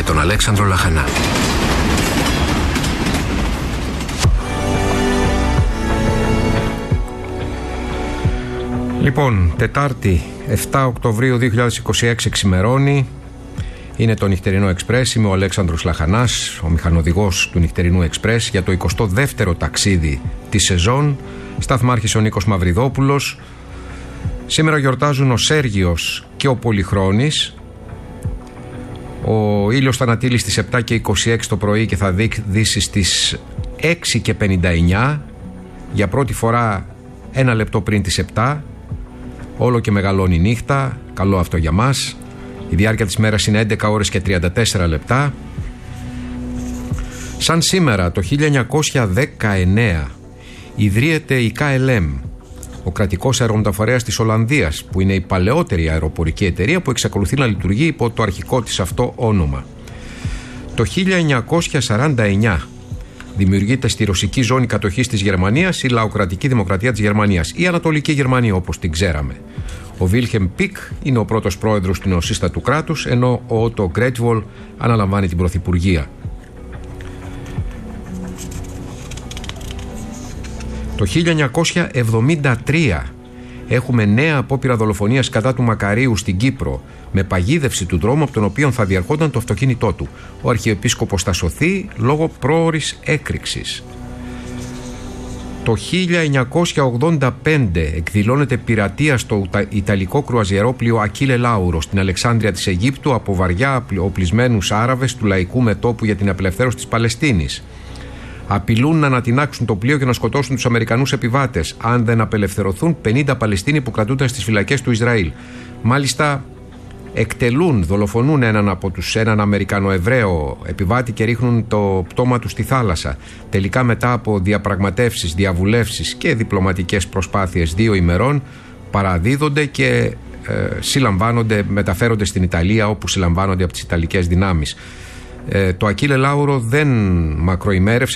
τον Αλέξανδρο Λαχανά. Λοιπόν, Τετάρτη 7 Οκτωβρίου 2026 ξημερώνει. Είναι το νυχτερινό Εξπρές. Είμαι ο Αλέξανδρος Λαχανάς, ο μηχανοδηγός του νυχτερινού Εξπρές για το 22ο ταξίδι της σεζόν. Σταθμάρχης ο Νίκος Μαυριδόπουλος. Σήμερα γιορτάζουν ο Σέργιος και ο Πολυχρόνης. Ο ήλιος θα ανατείλει στις 7 και 26 το πρωί και θα δύσει στις 6 και 59. Για πρώτη φορά ένα λεπτό πριν τις 7. Όλο και μεγαλώνει η νύχτα. Καλό αυτό για μας. Η διάρκεια της μέρας είναι 11 ώρες και 34 λεπτά. Σαν σήμερα το 1919 ιδρύεται η KLM, ο κρατικός αερομεταφορέας της Ολλανδίας, που είναι η παλαιότερη αεροπορική εταιρεία που εξακολουθεί να λειτουργεί υπό το αρχικό της αυτό όνομα. Το 1949 δημιουργείται στη ρωσική ζώνη κατοχής της Γερμανίας η Λαοκρατική Δημοκρατία της Γερμανίας, η Ανατολική Γερμανία όπως την ξέραμε. Ο Βίλχεμ Πικ είναι ο πρώτος πρόεδρος του νεοσύστατου κράτους, ενώ ο Ότο Γκρέτσβολ αναλαμβάνει την πρωθυπουργία. Το 1973 έχουμε νέα απόπειρα δολοφονίας κατά του Μακαρίου στην Κύπρο, με παγίδευση του δρόμου από τον οποίο θα διερχόταν το αυτοκίνητό του. Ο Αρχιεπίσκοπος θα σωθεί λόγω πρόωρης έκρηξης. Το 1985 εκδηλώνεται πειρατεία στο Ιταλικό κρουαζιερόπλοιο Ακίλε Λάουρο στην Αλεξάνδρεια της Αιγύπτου από βαριά οπλισμένους Άραβες του Λαϊκού Μετώπου για την απελευθέρωση της Παλαιστίνης. Απειλούν να ανατινάξουν το πλοίο και να σκοτώσουν τους Αμερικανούς επιβάτες αν δεν απελευθερωθούν 50 Παλαιστίνοι που κρατούνταν στις φυλακές του Ισραήλ. Μάλιστα δολοφονούν έναν Αμερικανοεβραίο επιβάτη και ρίχνουν το πτώμα του στη θάλασσα. Τελικά, μετά από διαπραγματεύσεις, διαβουλεύσεις και διπλωματικές προσπάθειες 2 ημερών, παραδίδονται και μεταφέρονται στην Ιταλία, όπου συλλαμβάνονται από τις Ιταλικές δυνάμεις. Το Ακίλε Λάουρο δεν μακροημέρευσε